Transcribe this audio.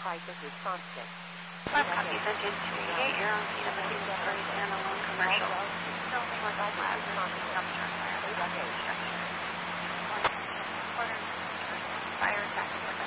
crisis is constant. Five copies of 288, you're on scene of a two-story standalone commercial building with all labs and dumpster fire. Fire attack.